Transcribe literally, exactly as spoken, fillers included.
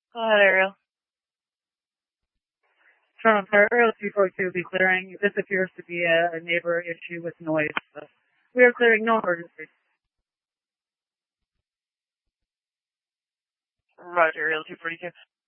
Go ahead, Ariel. Sean, for Ariel two forty-two will be clearing. This appears to be a, a neighbor issue with noise. So we are clearing, no emergency. Roger, Ariel two forty-two.